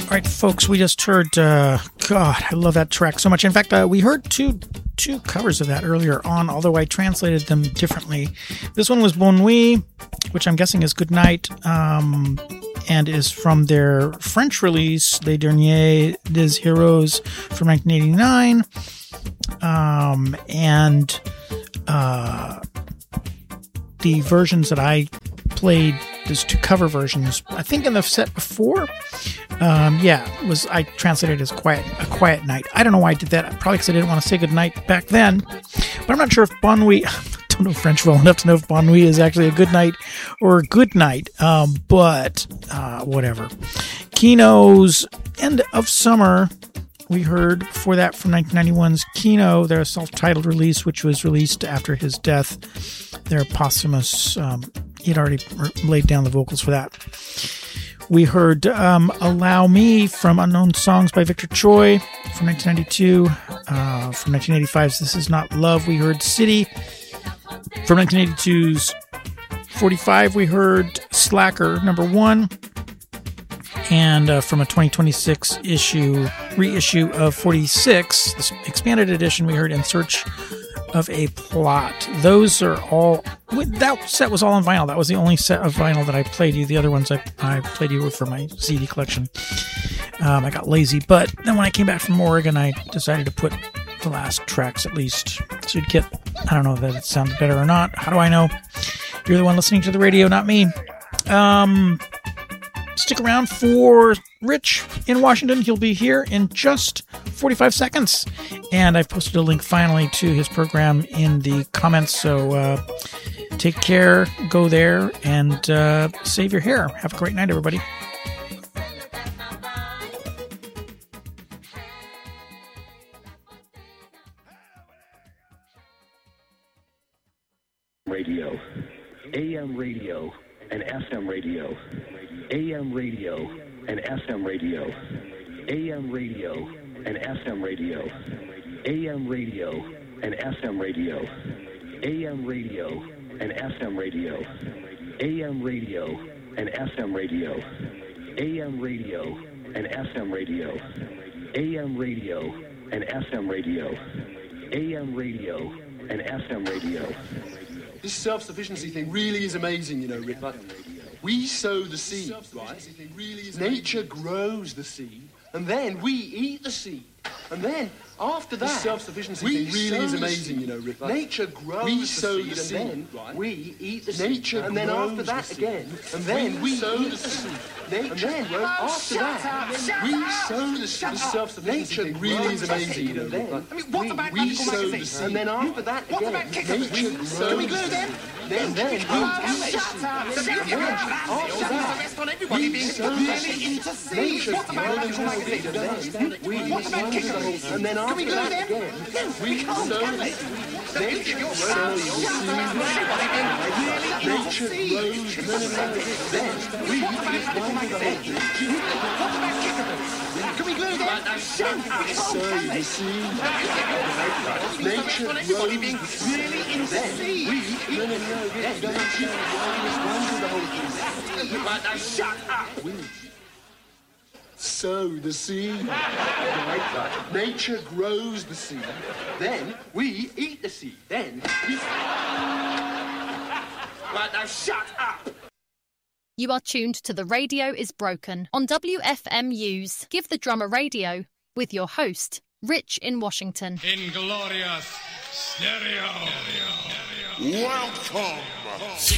All right, folks, we just heard, God, I love that track so much. In fact, we heard two covers of that earlier on, although I translated them differently. This one was Bonne Nuit, which I'm guessing is Good Night, and is from their French release, Les Derniers des Heroes, from 1989. The versions that I played, there's two cover versions, I think in the set before. I translated it as A Quiet Night. I don't know why I did that. Probably because I didn't want to say good night back then. But I'm not sure if Bonne Nuit, I don't know French well enough to know if Bonne Nuit is actually a good night or a good night. But whatever. Kino's End of Summer, we heard before that from 1991's Kino, their self-titled release, which was released after his death. Their posthumous, he'd already laid down the vocals for that. We heard Allow Me from Unknown Songs by Victor Choi from 1992. From 1985's This Is Not Love, we heard City. From 1982's 45, we heard Slacker #1. And from a 2026 reissue of 46, this expanded edition, we heard In Search of a Plot. Those are all, that set was all on vinyl. That was the only set of vinyl that I played you. The other ones I played you for my CD collection. I got lazy, but then when I came back from Oregon, I decided to put the last tracks at least. So you'd get, I don't know that it sounded better or not. How do I know? You're the one listening to the radio, not me. Stick around for Rich in Washington. He'll be here in just 45 seconds. And I've posted a link finally to his program in the comments. So take care, go there, and save your hair. Have a great night, everybody. Radio, AM radio, and FM radio. AM radio and FM radio. AM radio and FM radio. AM radio and FM radio. AM radio and FM radio. AM radio and FM radio. AM radio and FM radio. AM radio and FM radio. AM radio and FM radio. This self-sufficiency thing really is amazing, you know, Rick. We sow the seed, right? Nature grows the seed, and then we eat the seed. And then, after that, this self-sufficiency thing really is amazing, you know, Rick. Nature grows the seed, and then we eat the seed. Nature and then after that again, and then we sow the seed. Nature and then after that, we sow the seed. This self-sufficiency thing really is amazing, you know, Rick. I mean, what about we sow the seed, and then after that again, nature grows. Can we glue them? Then we shut up! After that, we sow the seed. What about and then after that again, we sow the seed. Nature grows the Can we glue them? Shut up! Sow the seed. Nature grows really into the seed. Shut up! Sow the seed. Right. Nature grows the seed. Then we eat the seed. Then we... Right, now shut up! You are tuned to The Radio is Broken on WFMU's Give the Drummer Radio with your host, Rich in Washington. In glorious stereo. Welcome